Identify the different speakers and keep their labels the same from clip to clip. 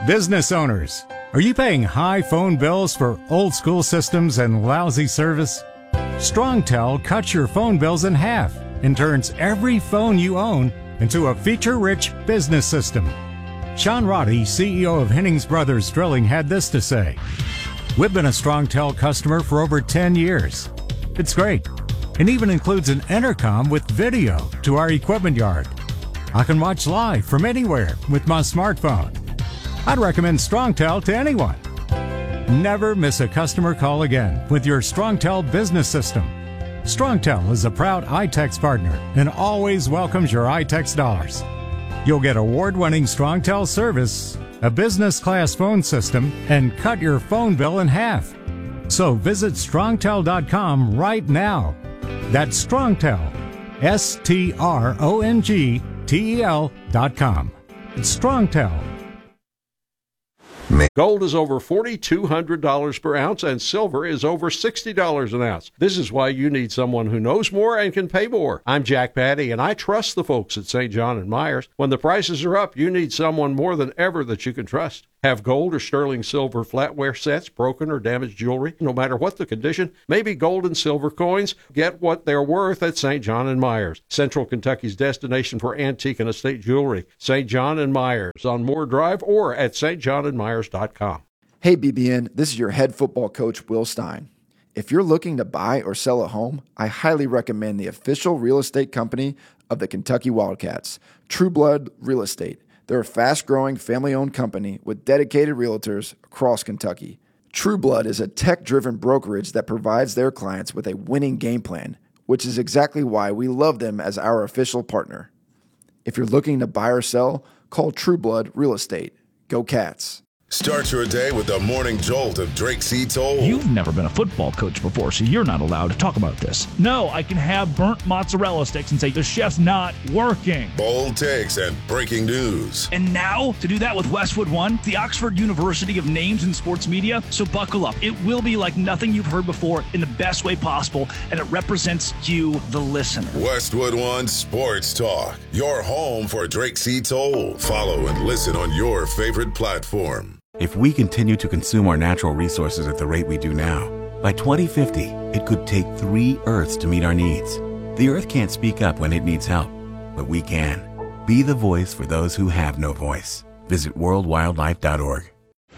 Speaker 1: Business owners, are you paying high phone bills for old school systems and lousy service? StrongTel cuts your phone bills in half and turns every phone you own into a feature-rich business system. Sean Roddy, CEO of Hennings Brothers Drilling, had this to say: "We've been a StrongTel customer for over 10 years. It's great. It even includes an intercom with video to our equipment yard. I can watch live from anywhere with my smartphone. I'd recommend StrongTel to anyone. Never miss a customer call again with your StrongTel business system. StrongTel is a proud iTex partner and always welcomes your iTex dollars. You'll get award-winning StrongTel service, a business-class phone system, and cut your phone bill in half. So visit StrongTel.com right now. That's StrongTel, StrongTel.com. It's StrongTel.
Speaker 2: Gold is over $4,200 per ounce, and silver is over $60 an ounce. This is why you need someone who knows more and can pay more. I'm Jack Patty, and I trust the folks at St. John & Myers. When the prices are up, you need someone more than ever that you can trust. Have gold or sterling silver flatware sets, broken or damaged jewelry, no matter what the condition, maybe gold and silver coins, get what they're worth at St. John & Myers, Central Kentucky's destination for antique and estate jewelry. St. John & Myers on Moore Drive or at stjohnandmyers.com.
Speaker 3: Hey BBN, this is your head football coach, Will Stein. If you're looking to buy or sell a home, I highly recommend the official real estate company of the Kentucky Wildcats, True Blood Real Estate. They're a fast-growing, family-owned company with dedicated realtors across Kentucky. True Blood is a tech-driven brokerage that provides their clients with a winning game plan, which is exactly why we love them as our official partner. If you're looking to buy or sell, call True Blood Real Estate. Go Cats!
Speaker 4: Start your day with the morning jolt of Drake C. Toll.
Speaker 5: You've never been a football coach before, so you're not allowed to talk about this. No, I can have burnt mozzarella sticks and say the chef's not working.
Speaker 4: Bold takes and breaking news.
Speaker 5: And now, to do that with Westwood One, the Oxford University of Names in Sports Media. So buckle up. It will be like nothing you've heard before in the best way possible, and it represents you, the listener.
Speaker 4: Westwood One Sports Talk, your home for Drake C. Toll. Follow and listen on your favorite platform.
Speaker 6: If we continue to consume our natural resources at the rate we do now, by 2050, it could take 3 Earths to meet our needs. The Earth can't speak up when it needs help, but we can. Be the voice for those who have no voice. Visit worldwildlife.org.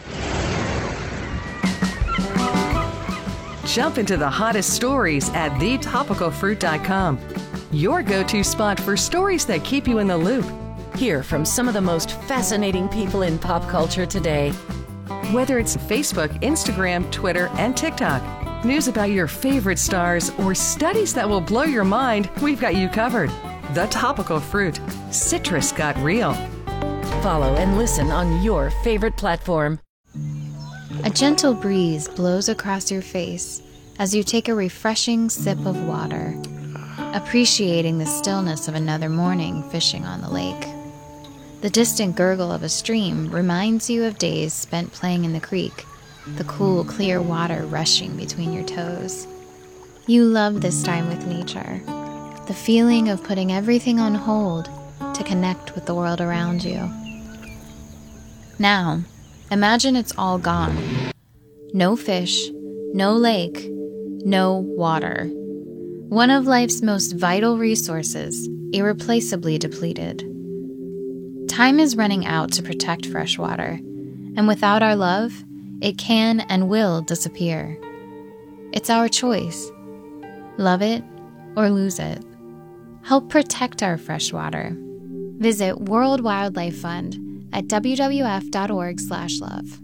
Speaker 7: Jump into the hottest stories at thetopicalfruit.com. Your go-to spot for stories that keep you in the loop.
Speaker 8: Hear from some of the most fascinating people in pop culture today.
Speaker 7: Whether it's Facebook, Instagram, Twitter, and TikTok, news about your favorite stars, or studies that will blow your mind, we've got you covered. The Topical Fruit. Citrus got real.
Speaker 8: Follow and listen on your favorite platform.
Speaker 9: A gentle breeze blows across your face as you take a refreshing sip of water, appreciating the stillness of another morning fishing on the lake. The distant gurgle of a stream reminds you of days spent playing in the creek, the cool, clear water rushing between your toes. You love this time with nature, the feeling of putting everything on hold to connect with the world around you. Now, imagine it's all gone. No fish, no lake, no water. One of life's most vital resources, irreplaceably depleted. Time is running out to protect fresh water, and without our love, it can and will disappear. It's our choice. Love it or lose it. Help protect our fresh water. Visit World Wildlife Fund at wwf.org/love.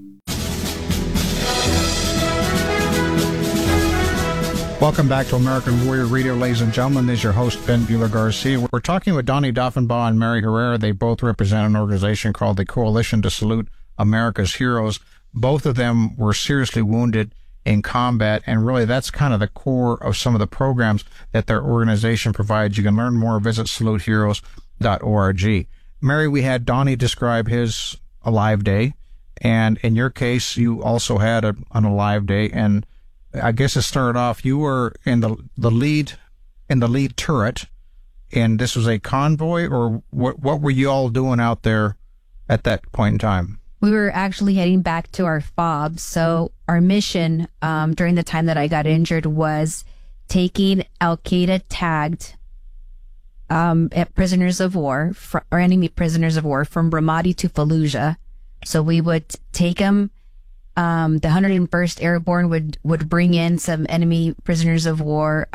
Speaker 10: Welcome back to American Warrior Radio, ladies and gentlemen. This is your host, Ben Bueller-Garcia. We're talking with Donnie Doffenbaugh and Mary Herrera. They both represent an organization called the Coalition to Salute America's Heroes. Both of them were seriously wounded in combat, and really that's kind of the core of some of the programs that their organization provides. You can learn more, visit saluteheroes.org. Mary, we had Donnie describe his Alive Day, and in your case, you also had an Alive Day, and I guess it started off, you were in the lead turret, and this was a convoy, or what were you all doing out there at that point in time?
Speaker 11: We were actually heading back to our FOB. So our mission during the time that I got injured was taking Al-Qaeda tagged prisoners of war or enemy prisoners of war from Ramadi to Fallujah. So we would take them. The 101st Airborne would bring in some enemy prisoners of war.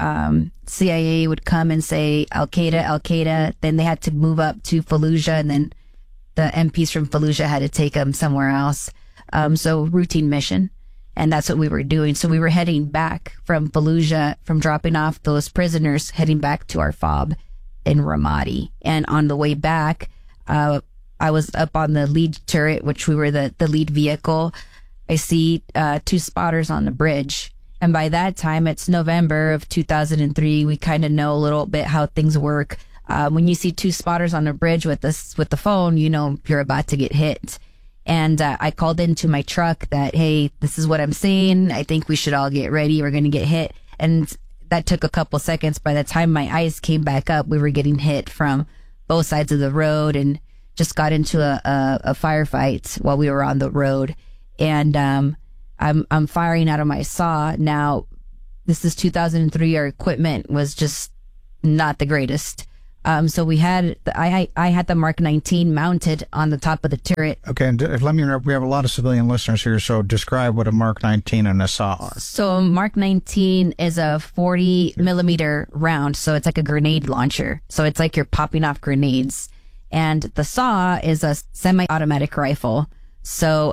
Speaker 11: CIA would come and say Al-Qaeda. Then they had to move up to Fallujah, and then the MPs from Fallujah had to take them somewhere else. So routine mission. And that's what we were doing. So we were heading back from Fallujah, from dropping off those prisoners, heading back to our FOB in Ramadi. And on the way back, I was up on the lead turret, which we were the lead vehicle. I see 2 spotters on the bridge. And by that time, it's November of 2003. We kind of know a little bit how things work. When you see 2 spotters on the bridge with the phone, you know you're about to get hit. And I called into my truck that, hey, this is what I'm seeing. I think we should all get ready. We're going to get hit. And that took a couple seconds. By the time my eyes came back up, we were getting hit from both sides of the road and just got into a firefight while we were on the road. And I'm firing out of my saw. Now, this is 2003. Our equipment was just not the greatest. So we had I had the Mark 19 mounted on the top of the turret.
Speaker 10: Okay, and let me interrupt. We have a lot of civilian listeners here, so describe what a Mark 19 and a saw are.
Speaker 11: So Mark 19 is a 40 millimeter round, so it's like a grenade launcher. So it's like you're popping off grenades. And the saw is a semi-automatic rifle. So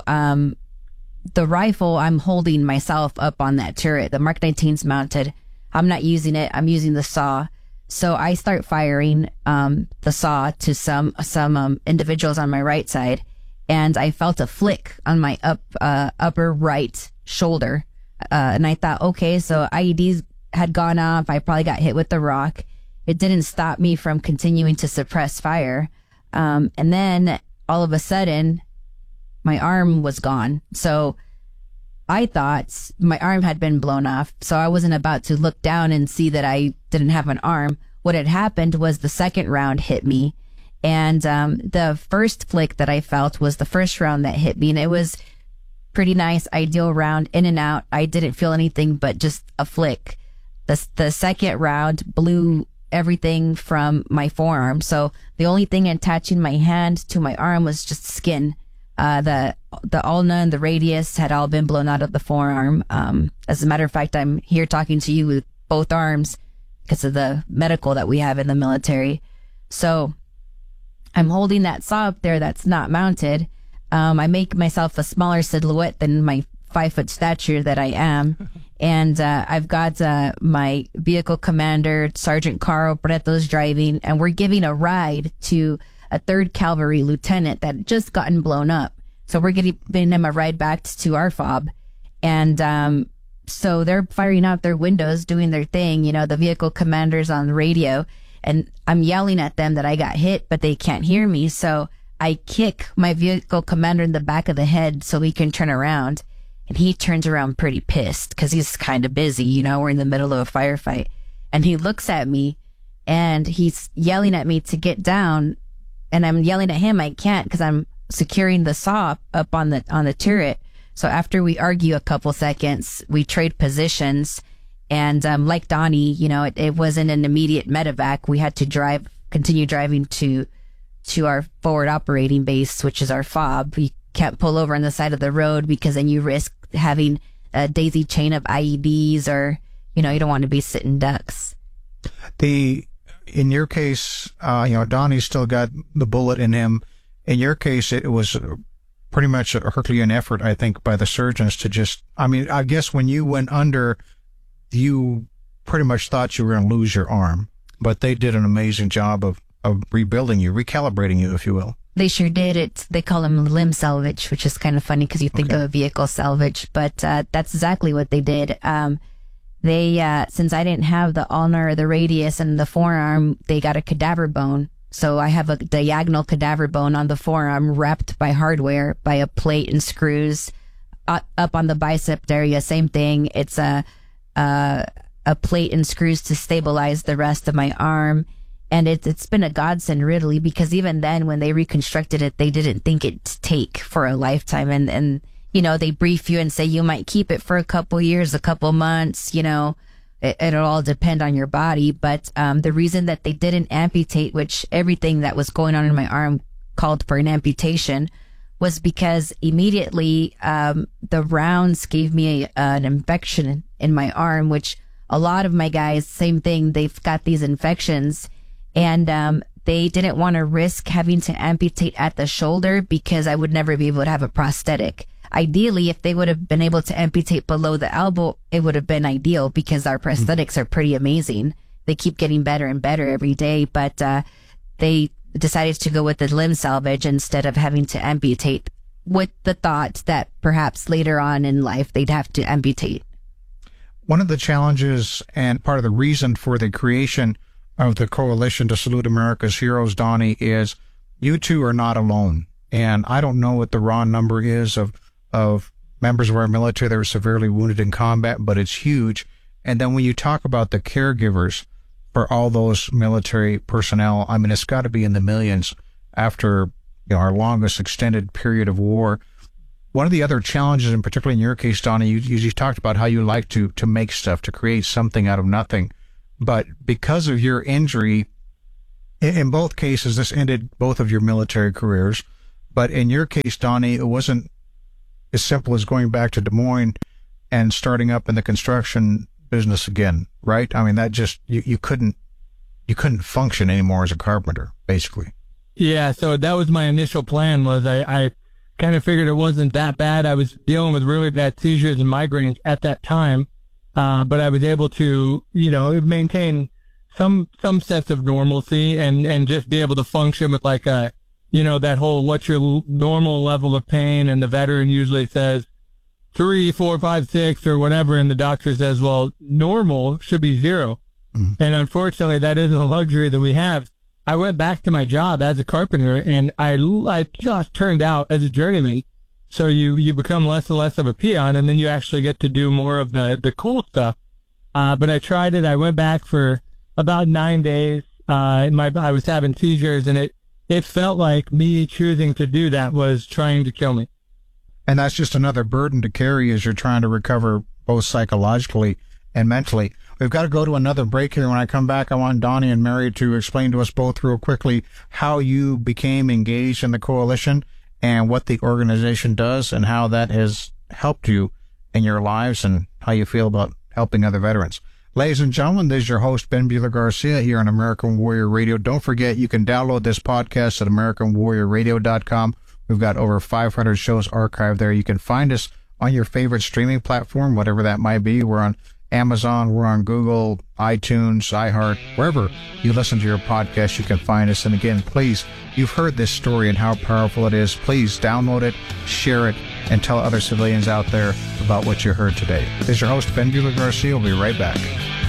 Speaker 11: the rifle, I'm holding myself up on that turret. The Mark 19's mounted. I'm not using it. I'm using the saw. So I start firing the saw to some individuals on my right side, and I felt a flick on my upper right shoulder. And I thought, okay, so IEDs had gone off. I probably got hit with the rock. It didn't stop me from continuing to suppress fire. And then all of a sudden, my arm was gone. So I thought my arm had been blown off, so I wasn't about to look down and see that I didn't have an arm. What had happened was the second round hit me, and the first flick that I felt was the first round that hit me, and it was pretty nice, ideal round, in and out. I didn't feel anything but just a flick. The second round blew everything from my forearm, so the only thing attaching my hand to my arm was just skin. The ulna and the radius had all been blown out of the forearm. As a matter of fact, I'm here talking to you with both arms because of the medical that we have in the military. So I'm holding that saw up there that's not mounted. I make myself a smaller silhouette than my 5-foot stature that I am. And I've got my vehicle commander, Sergeant Carl Breto's driving, and we're giving a ride to a 3rd Cavalry lieutenant that had just gotten blown up. So we're giving him a ride back to our FOB. And so they're firing out their windows, doing their thing, you know, the vehicle commander's on the radio. And I'm yelling at them that I got hit, but they can't hear me. So I kick my vehicle commander in the back of the head so he can turn around. And he turns around pretty pissed because he's kind of busy, you know, we're in the middle of a firefight. And he looks at me and he's yelling at me to get down. And I'm yelling at him, I can't, because I'm securing the saw up on the turret. So after we argue a couple seconds, we trade positions. And like Donnie, you know, it wasn't an immediate medevac. We had to continue driving to our forward operating base, which is our FOB. We can't pull over on the side of the road because then you risk having a daisy chain of IEDs, or, you know, you don't want to be sitting ducks.
Speaker 10: In your case, you know, Donnie still got the bullet in him. In your case, it was pretty much a Herculean effort, I think, by the surgeons to just, I mean, I guess when you went under, you pretty much thought you were going to lose your arm, but they did an amazing job of rebuilding you, recalibrating you, if you will.
Speaker 11: They sure did. They call them limb salvage, which is kind of funny because you think of a vehicle salvage, but that's exactly what they did. They, since I didn't have the ulnar or the radius and the forearm, they got a cadaver bone. So I have a diagonal cadaver bone on the forearm wrapped by hardware, by a plate and screws. Up on the bicep area, same thing. It's a plate and screws to stabilize the rest of my arm. And it's been a godsend, really, because even then, when they reconstructed it, they didn't think it'd take for a lifetime. And you know, they brief you and say you might keep it for a couple years, a couple months, you know, it'll all depend on your body. But the reason that they didn't amputate, which everything that was going on in my arm called for an amputation, was because immediately the rounds gave me an infection in my arm, which a lot of my guys, same thing, they've got these infections. And they didn't want to risk having to amputate at the shoulder because I would never be able to have a prosthetic. Ideally, if they would have been able to amputate below the elbow, it would have been ideal because our prosthetics are pretty amazing. They keep getting better and better every day, but they decided to go with the limb salvage instead of having to amputate, with the thought that perhaps later on in life they'd have to amputate.
Speaker 10: One of the challenges and part of the reason for the creation of the Coalition to Salute America's Heroes, Donnie, is you two are not alone. And I don't know what the raw number is of members of our military that were severely wounded in combat, but it's huge. And then when you talk about the caregivers for all those military personnel, I mean, it's got to be in the millions after, you know, our longest extended period of war. One of the other challenges, and particularly in your case, Donnie, you talked about how you like to make stuff, to create something out of nothing. But because of your injury, in both cases, this ended both of your military careers. But in your case, Donnie, it wasn't as simple as going back to Des Moines and starting up in the construction business again, right? I mean, that just, you couldn't function anymore as a carpenter, basically.
Speaker 12: Yeah, so that was my initial plan, was I kind of figured it wasn't that bad. I was dealing with really bad seizures and migraines at that time. But I was able to, you know, maintain some sense of normalcy and just be able to function with like a, you know, that whole what's your normal level of pain, and the veteran usually says 3, 4, 5, 6 or whatever, and the doctor says, well, normal should be 0. And unfortunately, that isn't a luxury that we have. I went back to my job as a carpenter, and I just turned out as a journeyman. So you become less and less of a peon, and then you actually get to do more of the cool stuff. But I tried it. I went back for about 9 days. I was having seizures, and it felt like me choosing to do that was trying to kill me.
Speaker 10: And that's just another burden to carry as you're trying to recover both psychologically and mentally. We've got to go to another break here. When I come back, I want Donnie and Mary to explain to us both real quickly how you became engaged in the coalition and what the organization does and how that has helped you in your lives and how you feel about helping other veterans. Ladies and gentlemen, this is your host, Ben Buehler-Garcia, here on American Warrior Radio. Don't forget, you can download this podcast at AmericanWarriorRadio.com. We've got over 500 shows archived there. You can find us on your favorite streaming platform, whatever that might be. We're on Amazon, we're on Google, iTunes, iHeart, wherever you listen to your podcast, you can find us. And again, please, you've heard this story and how powerful it is. Please download it, share it, and tell other civilians out there about what you heard today. This is your host, Ben Buehler-Garcia. We'll be right back.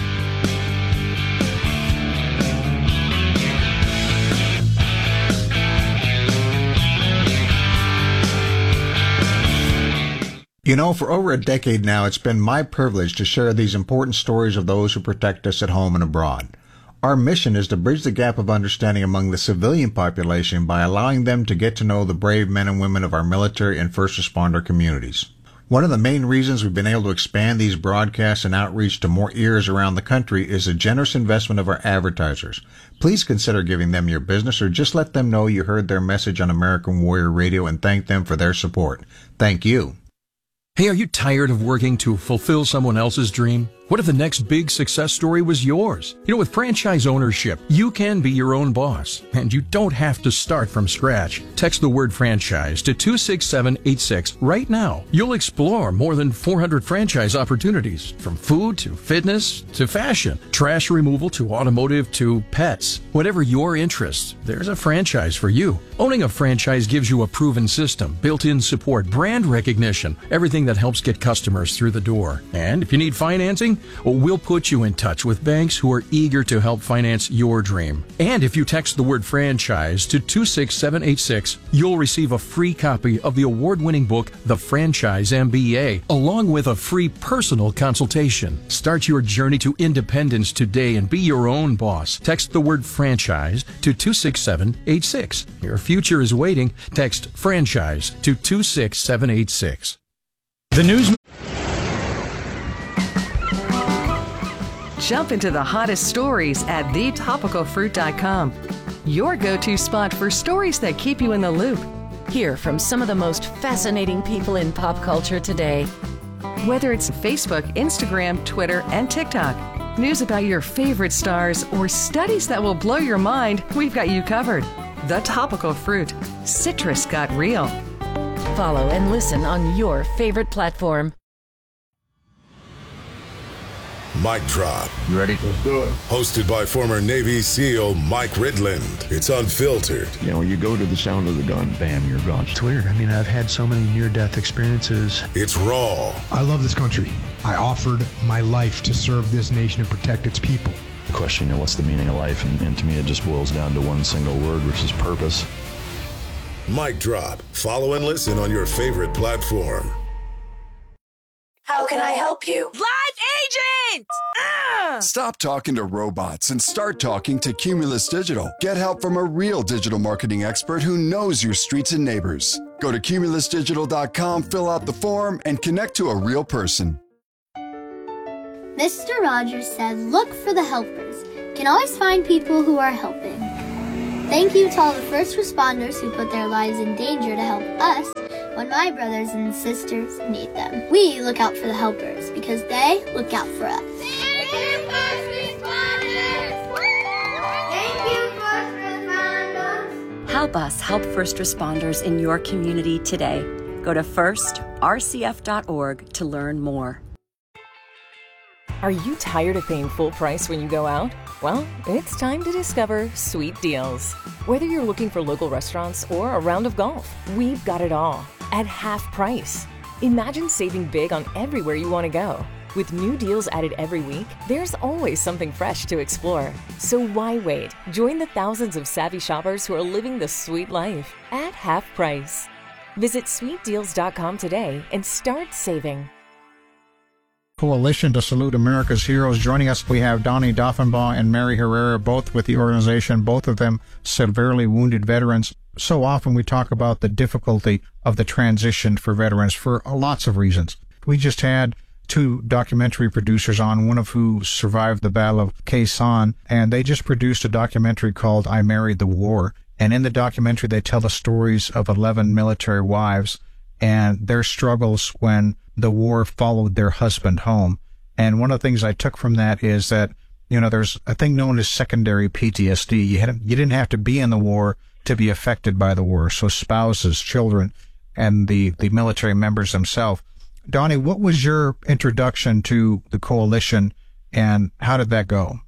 Speaker 10: You know, for over a decade now, it's been my privilege to share these important stories of those who protect us at home and abroad. Our mission is to bridge the gap of understanding among the civilian population by allowing them to get to know the brave men and women of our military and first responder communities. One of the main reasons we've been able to expand these broadcasts and outreach to more ears around the country is the generous investment of our advertisers. Please consider giving them your business, or just let them know you heard their message on American Warrior Radio and thank them for their support. Thank you.
Speaker 13: Hey, are you tired of working to fulfill someone else's dream? What if the next big success story was yours? You know, with franchise ownership, you can be your own boss, and you don't have to start from scratch. Text the word franchise to 26786 right now. You'll explore more than 400 franchise opportunities, from food to fitness to fashion, trash removal to automotive to pets. Whatever your interest, there's a franchise for you. Owning a franchise gives you a proven system, built-in support, brand recognition, everything that helps get customers through the door. And if you need financing, loan? Well, we'll put you in touch with banks who are eager to help finance your dream. And if you text the word franchise to 26786, you'll receive a free copy of the award-winning book, The Franchise MBA, along with a free personal consultation. Start your journey to independence today and be your own boss. Text the word franchise to 26786. Your future is waiting. Text franchise to 26786.
Speaker 5: The news.
Speaker 7: Jump into the hottest stories at thetopicalfruit.com. Your go-to spot for stories that keep you in the loop.
Speaker 8: Hear from some of the most fascinating people in pop culture today.
Speaker 7: Whether it's Facebook, Instagram, Twitter, and TikTok, news about your favorite stars, or studies that will blow your mind, we've got you covered. The Topical Fruit. Citrus got real.
Speaker 8: Follow and listen on your favorite platform.
Speaker 4: Mic Drop.
Speaker 14: You ready? Let's do it.
Speaker 4: Hosted by former Navy SEAL Mike Ridland. It's unfiltered.
Speaker 14: You know, you go to the sound of the gun, bam, you're gone.
Speaker 15: It's weird. I mean, I've had so many near-death experiences.
Speaker 4: It's raw.
Speaker 16: I love this country. I offered my life to serve this nation and protect its people.
Speaker 15: The question, you know, what's the meaning of life? And to me, it just boils down to one single word, which is purpose.
Speaker 4: Mic Drop. Follow and listen on your favorite platform.
Speaker 17: How can I help you?
Speaker 18: Live agent!
Speaker 19: Stop talking to robots and start talking to Cumulus Digital. Get help from a real digital marketing expert who knows your streets and neighbors. Go to cumulusdigital.com, fill out the form, and connect to a real person.
Speaker 20: Mr. Rogers said, look for the helpers. You can always find people who are helping. Thank you to all the first responders who put their lives in danger to help us when my brothers and sisters need them. We look out for the helpers because they look out for us. Thank you, first responders! Thank you, first responders!
Speaker 21: Help us help first responders in your community today. Go to firstrcf.org to learn more.
Speaker 22: Are you tired of paying full price when you go out? Well, it's time to discover Sweet Deals. Whether you're looking for local restaurants or a round of golf, we've got it all at half price. Imagine saving big on everywhere you want to go. With new deals added every week, there's always something fresh to explore. So why wait? Join the thousands of savvy shoppers who are living the sweet life at half price. Visit sweetdeals.com today and start saving.
Speaker 10: Coalition to Salute America's Heroes. Joining us, we have Donnie Doffenbaugh and Mary Herrera, both with the organization, both of them severely wounded veterans. So often we talk about the difficulty of the transition for veterans for lots of reasons. We just had two documentary producers on, one of who survived the Battle of Khe Sanh, and they just produced a documentary called I Married the War. And in the documentary, they tell the stories of 11 military wives and their struggles when the war followed their husband home. And one of the things I took from that is that, you know, there's a thing known as secondary PTSD. You didn't have to be in the war to be affected by the war. So spouses, children, and the military members themselves. Donnie, what was your introduction to the coalition and how did that go?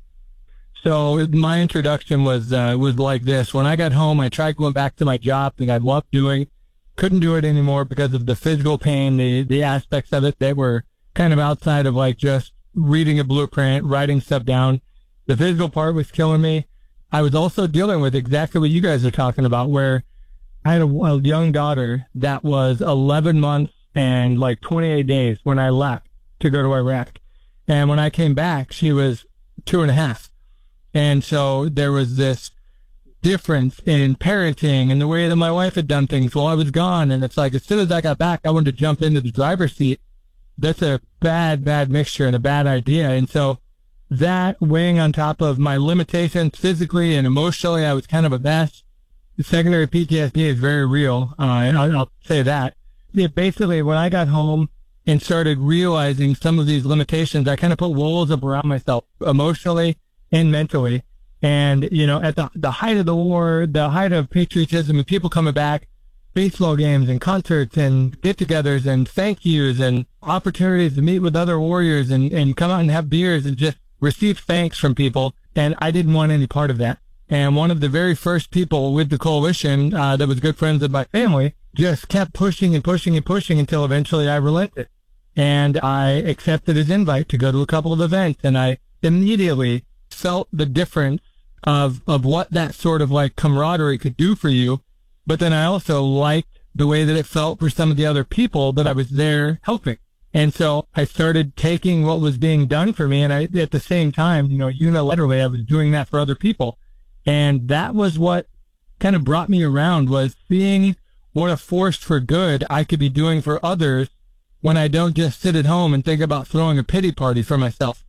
Speaker 12: So my introduction was like this. When I got home, I tried going back to my job that I loved doing. Couldn't do it anymore because of the physical pain, the aspects of it that were kind of outside of like just reading a blueprint, writing stuff down. The physical part was killing me. I was also dealing with exactly what you guys are talking about, where I had a young daughter that was 11 months and like 28 days when I left to go to Iraq. And when I came back, she was 2.5. And so there was this difference in parenting and the way that my wife had done things while I was gone. And it's like, as soon as I got back, I wanted to jump into the driver's seat. That's a bad mixture and a bad idea. And so that weighing on top of my limitations physically and emotionally, I was kind of a mess. The secondary PTSD is very real. And I'll say that. Yeah, basically, when I got home and started realizing some of these limitations, I kind of put walls up around myself emotionally and mentally. And, you know, at the height of the war, the height of patriotism and people coming back, baseball games and concerts and get-togethers and thank yous and opportunities to meet with other warriors and come out and have beers and just receive thanks from people. And I didn't want any part of that. And one of the very first people with the coalition that was good friends of my family just kept pushing and pushing and pushing until eventually I relented. and I accepted his invite to go to a couple of events, and I immediately felt the difference of what that sort of like camaraderie could do for you. But then I also liked the way that it felt for some of the other people that I was there helping. And so I started taking what was being done for me, and I, at the same time, unilaterally, I was doing that for other people. And that was what kind of brought me around, was seeing what a force for good I could be doing for others when I don't just sit at home and think about throwing a pity party for myself.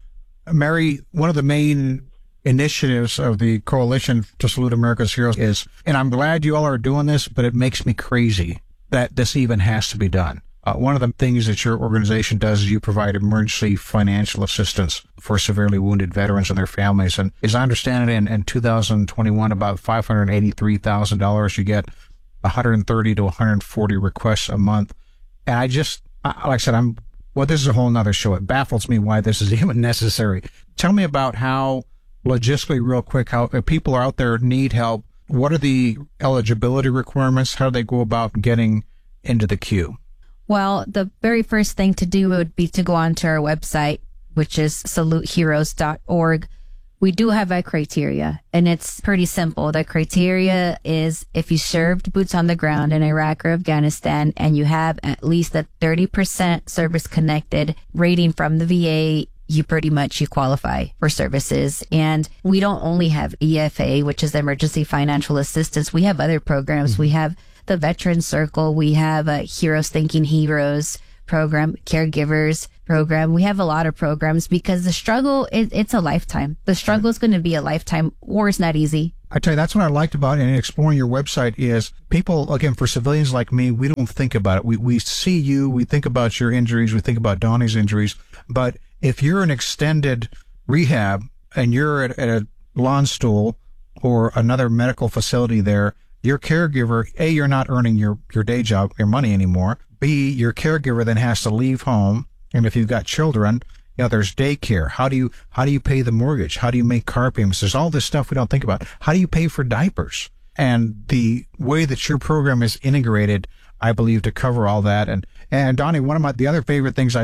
Speaker 10: Mary, one of the main initiatives of the Coalition to Salute America's Heroes is, and I'm glad you all are doing this, but it makes me crazy that this even has to be done. One of the things that your organization does is you provide emergency financial assistance for severely wounded veterans and their families. And as I understand it, in 2021, about $583,000, you get 130 to 140 requests a month. And I just, like I said, this is a whole nother show. It baffles me why this is even necessary. Tell me about how, logistically, real quick, how if people are out there need help, what are the eligibility requirements? How do they go about getting into the queue?
Speaker 11: Well, the very first thing to do would be to go onto our website, which is saluteheroes.org. We do have a criteria, and it's pretty simple. The criteria is if you served boots on the ground in Iraq or Afghanistan and you have at least a 30% service-connected rating from the VA, you qualify for services. And we don't only have EFA, which is Emergency Financial Assistance. We have other programs. We have the Veteran Circle. We have a Heroes Thinking Heroes program, Caregivers program. We have a lot of programs because the struggle, it's a lifetime. The struggle is going to be a lifetime. War is not easy.
Speaker 10: I tell you, that's what I liked about it and exploring your website is people, again, for civilians like me, we don't think about it. We see you, we think about your injuries, we think about Donnie's injuries. But if you're in extended rehab and you're at a lawn stool or another medical facility there, your caregiver, A, you're not earning your day job, your money anymore. B, your caregiver then has to leave home. And if you've got children, there's daycare. How do you pay the mortgage? How do you make car payments? There's all this stuff we don't think about. How do you pay for diapers? And the way that your program is integrated, I believe, to cover all that. And Donnie, one of the other favorite things I